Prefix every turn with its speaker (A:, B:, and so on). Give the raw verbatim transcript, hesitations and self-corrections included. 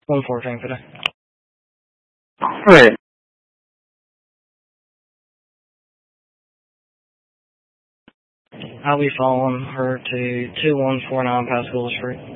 A: one fourteen for today.
B: Right.
A: I'll be following her to two one four nine Pascagoula Street.